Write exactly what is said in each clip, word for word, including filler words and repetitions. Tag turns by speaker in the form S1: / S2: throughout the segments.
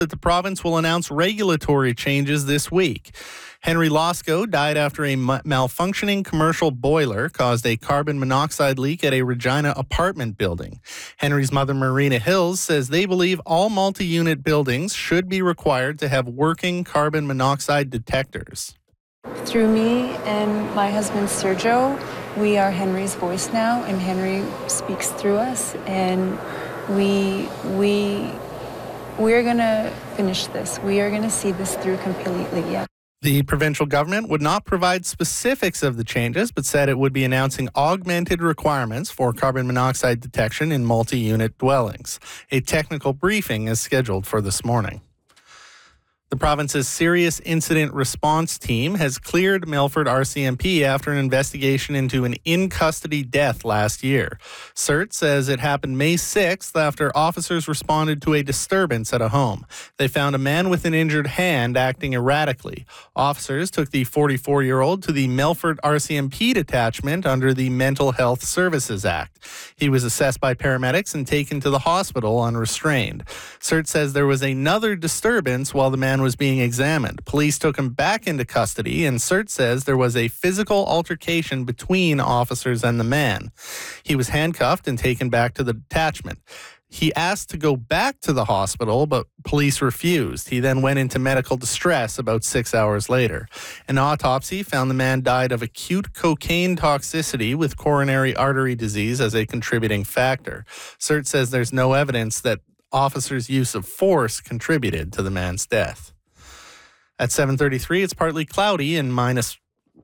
S1: that the province will announce regulatory changes this week. Henry Losco died after a malfunctioning commercial boiler caused a carbon monoxide leak at a Regina apartment building. Henry's mother, Marina Hills, says they believe all multi-unit buildings should be required to have working carbon monoxide detectors.
S2: Through me and my husband, Sergio, we are Henry's voice now, and Henry speaks through us, and we, we, we're going to finish this. We are going to see this through completely, yeah.
S1: The provincial government would not provide specifics of the changes, but said it would be announcing augmented requirements for carbon monoxide detection in multi-unit dwellings. A technical briefing is scheduled for this morning. The province's Serious Incident Response Team has cleared Milford R C M P after an investigation into an in-custody death last year. C I R T says it happened May sixth after officers responded to a disturbance at a home. They found a man with an injured hand acting erratically. Officers took the forty-four-year-old to the Milford R C M P detachment under the Mental Health Services Act. He was assessed by paramedics and taken to the hospital unrestrained. C I R T says there was another disturbance while the man was being examined. Police took him back into custody, and C I R T says there was a physical altercation between officers and the man. He was handcuffed and taken back to the detachment. He asked to go back to the hospital, but police refused. He then went into medical distress about six hours later. An autopsy found the man died of acute cocaine toxicity with coronary artery disease as a contributing factor. C I R T says there's no evidence that officers' use of force contributed to the man's death. At seven thirty-three, it's partly cloudy and minus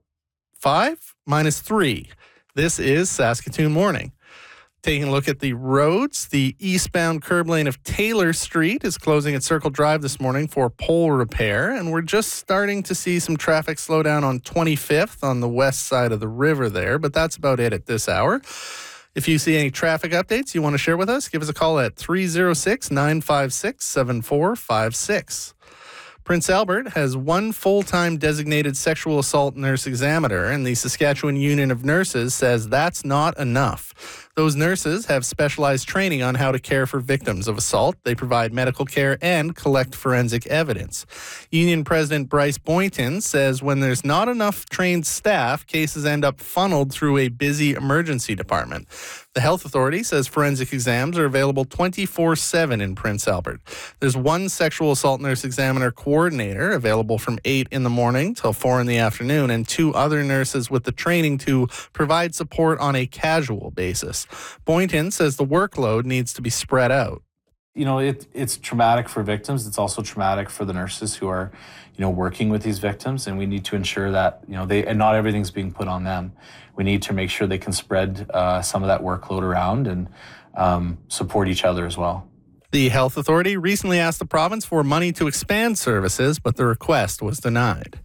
S1: five, minus three. This is Saskatoon Morning. Taking a look at the roads, the eastbound curb lane of Taylor Street is closing at Circle Drive this morning for pole repair, and we're just starting to see some traffic slow down on twenty-fifth on the west side of the river there, but that's about it at this hour. If you see any traffic updates you want to share with us, give us a call at three oh six, nine five six, seven four five six. Prince Albert has one full-time designated sexual assault nurse examiner, and the Saskatchewan Union of Nurses says that's not enough. Those nurses have specialized training on how to care for victims of assault. They provide medical care and collect forensic evidence. Union President Bryce Boynton says when there's not enough trained staff, cases end up funneled through a busy emergency department. The Health Authority says forensic exams are available twenty-four seven in Prince Albert. There's one sexual assault nurse examiner coordinator available from eight in the morning till four in the afternoon, and two other nurses with the training to provide support on a casual basis. Boynton says the workload needs to be spread out.
S3: You know, it, it's traumatic for victims. It's also traumatic for the nurses who are, you know, working with these victims, and we need to ensure that, you know, they and not everything's being put on them. We need to make sure they can spread uh, some of that workload around and um, support each other as well.
S1: The Health Authority recently asked the province for money to expand services, but the request was denied.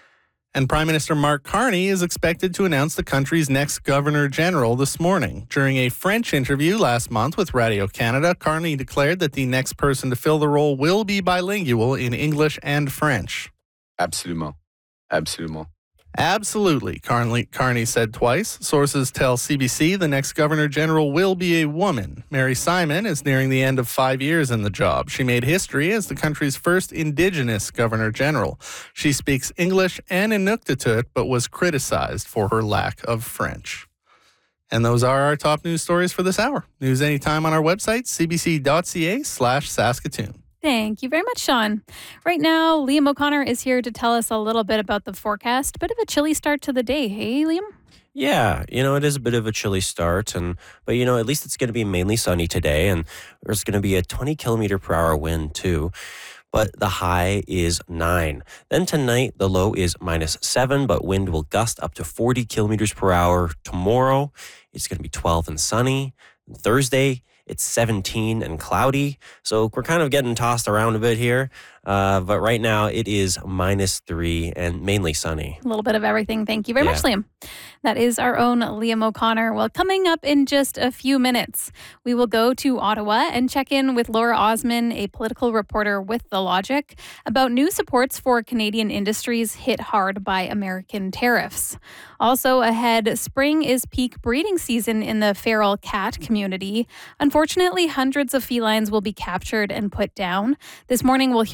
S1: And Prime Minister Mark Carney is expected to announce the country's next Governor General this morning. During a French interview last month with Radio Canada, Carney declared that the next person to fill the role will be bilingual in English and French.
S4: Absolument. Absolument.
S1: Absolutely, Carney, Carney said twice. Sources tell C B C the next Governor General will be a woman. Mary Simon is nearing the end of five years in the job. She made history as the country's first Indigenous Governor General. She speaks English and Inuktitut, but was criticized for her lack of French. And those are our top news stories for this hour. News anytime on our website, c b c dot c a slash Saskatoon.
S5: Thank you very much, Sean. Right now, Liam O'Connor is here to tell us a little bit about the forecast. Bit of a chilly start to the day. Hey, Liam?
S6: Yeah, you know, it is a bit of a chilly start, and but, you know, at least it's going to be mainly sunny today, and there's going to be a twenty kilometer per hour wind, too. But the high is nine. Then tonight, the low is minus seven, but wind will gust up to forty kilometers per hour. Tomorrow, it's going to be twelve and sunny. Thursday, it's seventeen and cloudy. So we're kind of getting tossed around a bit here. Uh, but right now it is minus three and mainly sunny.
S5: A little bit of everything. Thank you very
S6: yeah.
S5: much, Liam. That is our own Liam O'Connor. Well, coming up in just a few minutes, we will go to Ottawa and check in with Laura Osman, a political reporter with The Logic, about new supports for Canadian industries hit hard by American tariffs. Also ahead, spring is peak breeding season in the feral cat community. Unfortunately, hundreds of felines will be captured and put down. This morning, we'll hear